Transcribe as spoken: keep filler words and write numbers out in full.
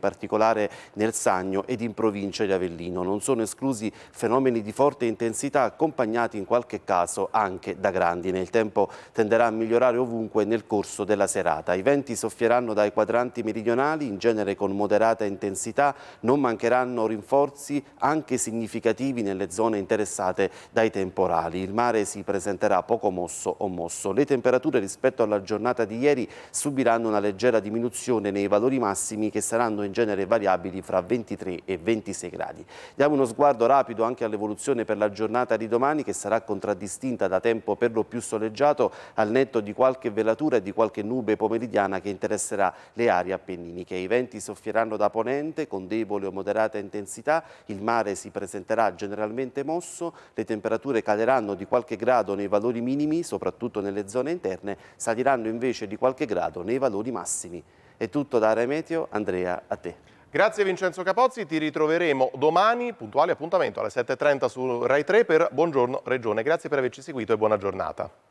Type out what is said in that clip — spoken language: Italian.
particolare nel Sannio ed in provincia di Avellino. Non sono esclusi fenomeni di forte intensità accompagnati in qualche caso anche da grandine. Il tempo tenderà a migliorare ovunque nel corso della serata. I venti soffieranno dai quadranti meridionali, in genere con moderata intensità. Non mancheranno rinforzi anche significativi nelle zone interessate dai temporali. Il mare si presenterà poco mosso o mosso. Le temperature rispetto alla giornata di ieri subiranno una leggera diminuzione nei valori massimi, che saranno in genere variabili fra ventitré e ventisei gradi. Diamo uno sguardo rapido anche all'evoluzione per la giornata di domani, che sarà contraddistinta da tempo per lo più soleggiato, al netto di qualche velatura e di qualche nube pomeridiana che interesserà le aree appenniniche. I venti soffieranno da ponente con debole o moderata intensità, il mare si presenterà generalmente mosso, le temperature caleranno di qualche grado nei valori minimi, soprattutto nelle zone interne, saliranno invece di qualche grado nei valori massimi. È tutto da Rai Meteo. Andrea, a te. Grazie Vincenzo Capozzi, ti ritroveremo domani, puntuale appuntamento alle sette e trenta su Rai tre per Buongiorno Regione. Grazie per averci seguito e buona giornata.